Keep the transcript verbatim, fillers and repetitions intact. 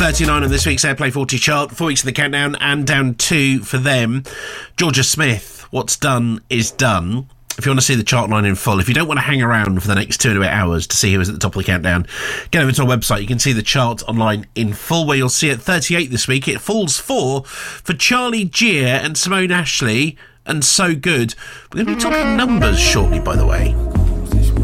thirty-nine on this week's Airplay forty chart. Four weeks in the countdown and down two for them. Georgia Smith, What's Done Is Done. If you want to see the chart line in full, if you don't want to hang around for the next two and a bit hours to see who is at the top of the countdown, get over to our website. You can see the chart online in full, where you'll see at thirty-eight this week, it falls four for Charlie Gear and Simone Ashley and So Good. We're going to be talking numbers shortly, by the way.